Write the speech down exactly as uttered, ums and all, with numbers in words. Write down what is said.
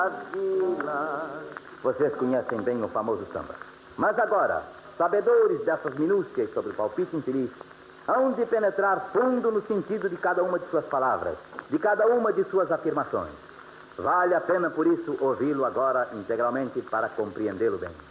Vocês conhecem bem o famoso samba. Mas agora, sabedores dessas minúcias sobre o palpite infeliz, hão de penetrar fundo no sentido de cada uma de suas palavras, de cada uma de suas afirmações. Vale a pena, por isso, ouvi-lo agora integralmente para compreendê-lo bem.